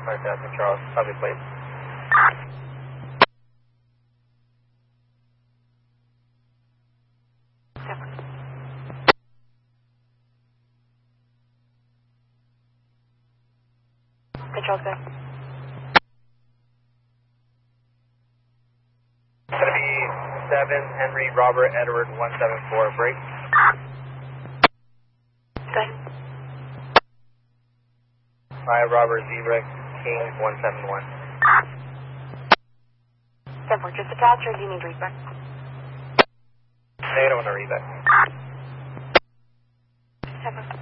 Flight Jasmine Charles, copy please. Control good. It's going to be 7 Henry Robert Edward 174, break. Good. 5 Robert Zebra King 171. 10-4, just attach or do you need readback? Negative on the readback. 7.